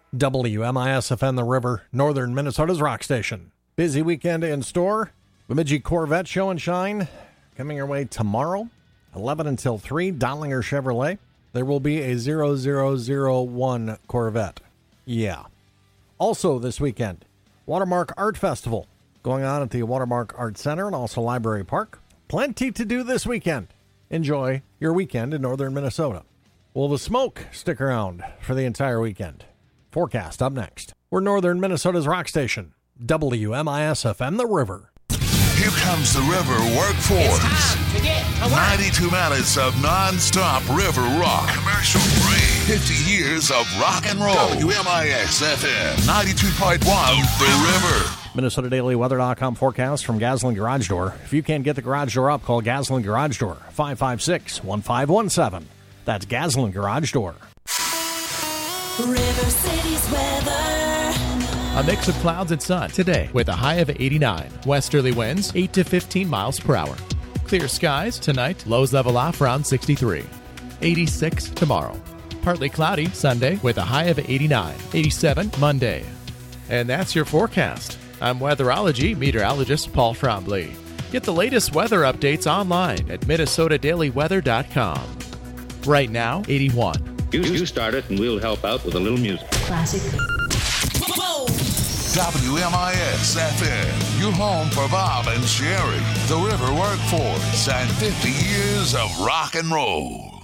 WMIS-FM The River, northern Minnesota's rock station. Busy weekend in store. Bemidji Corvette Show and Shine coming your way tomorrow, 11 until 3, Dotlinger Chevrolet. There will be a 0001 Corvette. Yeah. Also this weekend, Watermark Art Festival going on at the Watermark Art Center and also Library Park. Plenty to do this weekend. Enjoy your weekend in northern Minnesota. Will the smoke stick around for the entire weekend? Forecast up next. We're northern Minnesota's rock station, WMIS-FM The River. Here comes the River Workforce. It's time to get to work. 92 minutes of non-stop river rock. Commercial free. 50 years of rock and roll. WMIS-FM 92.1 The River. MinnesotaDailyWeather.com forecast from Gaslin Garage Door. If you can't get the garage door up, call Gaslin Garage Door, 556-1517. That's Gaslin Garage Door. River City's weather. A mix of clouds and sun today with a high of 89. Westerly winds 8 to 15 miles per hour. Clear skies tonight. Lows level off around 63. 86 tomorrow. Partly cloudy Sunday with a high of 89. 87 Monday. And that's your forecast. I'm weatherology meteorologist Paul Trombley. Get the latest weather updates online at MinnesotaDailyWeather.com. Right now, 81. You start it and we'll help out with a little music. Classic. WMIS-FM, your home for Bob and Sherry, the River Workforce, and 50 years of rock and roll.